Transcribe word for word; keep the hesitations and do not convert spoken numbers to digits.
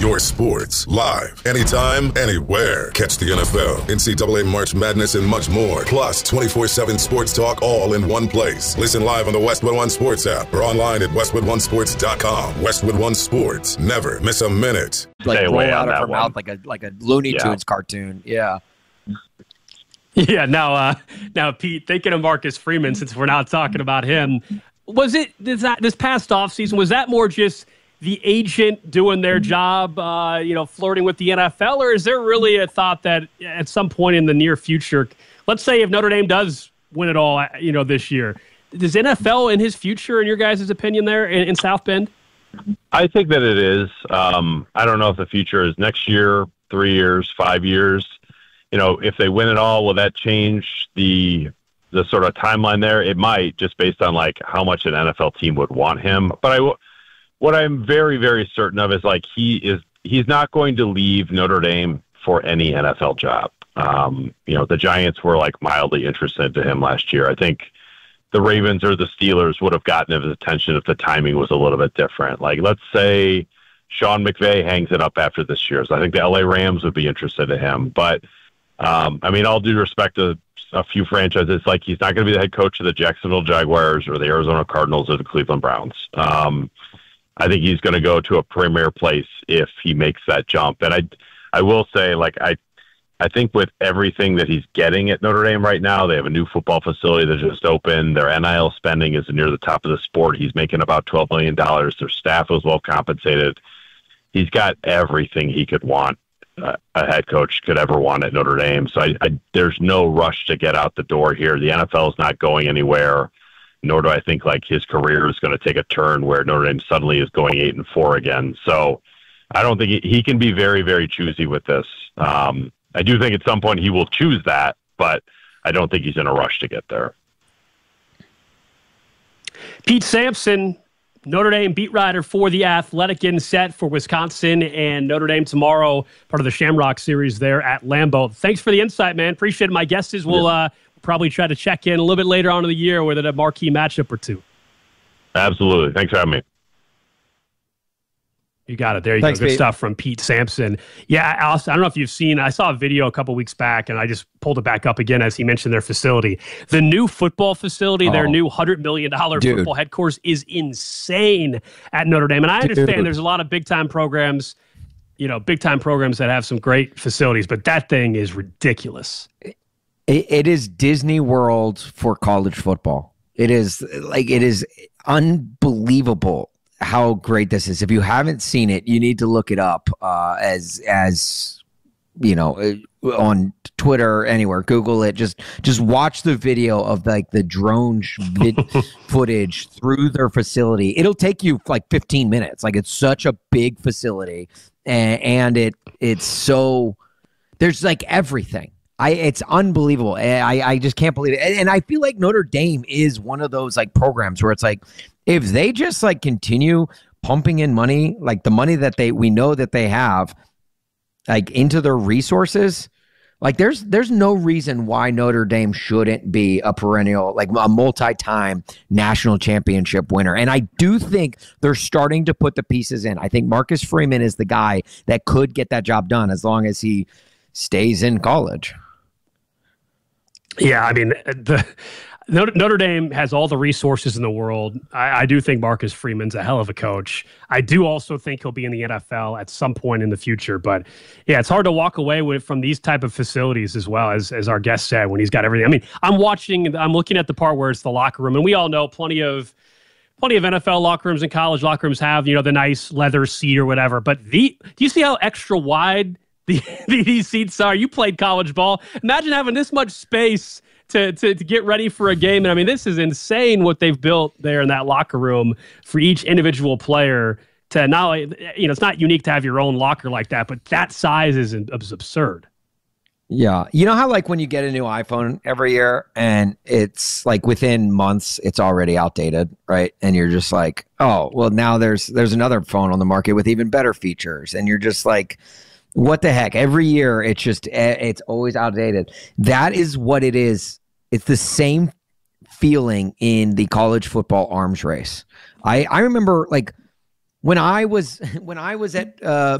your sports, live, anytime, anywhere. Catch the N F L, N C double A March Madness, and much more. Plus, twenty-four seven sports talk all in one place. Listen live on the Westwood One Sports app or online at westwood one sports dot com. Westwood One Sports. Never miss a minute. Like Stay roll away out on of her that one. mouth like a like a Looney Yeah. Tunes cartoon. Yeah. Yeah, now, uh, now, Pete, thinking of Marcus Freeman, since we're not talking about him, was it this, this past offseason, was that more just the agent doing their job, uh, you know, flirting with the N F L, or is there really a thought that at some point in the near future, let's say if Notre Dame does win it all, you know, this year, is N F L in his future, in your guys' opinion, there in, in South Bend? I think that it is. Um, I don't know if the future is next year, three years, five years. You know, if they win it all, will that change the the sort of timeline there? It might, just based on like how much an N F L team would want him. But I, what I'm very, very certain of is like he is he's not going to leave Notre Dame for any N F L job. Um, you know, the Giants were like mildly interested in him last year. I think the Ravens or the Steelers would have gotten his attention if the timing was a little bit different. Like, let's say Sean McVay hangs it up after this year. So I think the L A Rams would be interested in him. But Um, I mean, all due respect to a few franchises, it's like he's not going to be the head coach of the Jacksonville Jaguars or the Arizona Cardinals or the Cleveland Browns. Um, I think he's going to go to a premier place if he makes that jump. And I, I will say, like, I, I think with everything that he's getting at Notre Dame right now, they have a new football facility that just opened. Their N I L spending is near the top of the sport. He's making about twelve million dollars. Their staff is well compensated. He's got everything he could want. Uh, a head coach could ever want at Notre Dame. So I, I, there's no rush to get out the door here. The N F L is not going anywhere, nor do I think like his career is going to take a turn where Notre Dame suddenly is going eight and four again. So I don't think he, he can be very, very choosy with this. Um, I do think at some point he will choose that, but I don't think he's in a rush to get there. Pete Sampson, Notre Dame beat writer for The Athletic, in set for Wisconsin and Notre Dame tomorrow, part of the Shamrock series there at Lambeau. Thanks for the insight, man. Appreciate it. My guess is we'll uh, probably try to check in a little bit later on in the year with a marquee matchup or two. Absolutely. Thanks for having me. You got it. There you Thanks, go. Good Pete. stuff from Pete Sampson. Yeah, Alice, I don't know if you've seen, I saw a video a couple weeks back, and I just pulled it back up again as he mentioned their facility. The new football facility, their Oh. new one hundred million dollars Dude. football headquarters is insane at Notre Dame. And I understand Dude. there's a lot of big-time programs, you know, big-time programs that have some great facilities, but that thing is ridiculous. It, it is Disney World for college football. It is like it is unbelievable how great this is. If you haven't seen it, you need to look it up. Uh, as as you know, uh, on Twitter, anywhere, Google it. Just just watch the video of like the drone sh- vid- footage through their facility. It'll take you like fifteen minutes. Like, it's such a big facility, and, and it it's so there's like everything. I, it's unbelievable. I, I just can't believe it. And, and I feel like Notre Dame is one of those like programs where it's like, if they just like continue pumping in money, like the money that they, we know that they have, like into their resources, like there's, there's no reason why Notre Dame shouldn't be a perennial, like a multi-time national championship winner. And I do think they're starting to put the pieces in. I think Marcus Freeman is the guy that could get that job done as long as he stays in college. Yeah, I mean, the Notre, Notre Dame has all the resources in the world. I, I do think Marcus Freeman's a hell of a coach. I do also think he'll be in the N F L at some point in the future. But yeah, it's hard to walk away with from these type of facilities as well, as as our guest said, when he's got everything. I mean, I'm watching, I'm looking at the part where it's the locker room, and we all know plenty of plenty of N F L locker rooms and college locker rooms have, you know, the nice leather seat or whatever. But the do you see how extra wide The, these seats are? You played college ball. Imagine having this much space to, to to get ready for a game. And I mean, this is insane what they've built there in that locker room for each individual player to not only, you know, it's not unique to have your own locker like that, but that size is, is absurd. Yeah. You know how like when you get a new iPhone every year and it's like within months, it's already outdated, right? And you're just like, oh, well, now there's there's another phone on the market with even better features. And you're just like, what the heck? Every year, it's just, it's always outdated. That is what it is. It's the same feeling in the college football arms race. I, I remember like when I was, when I was at, uh,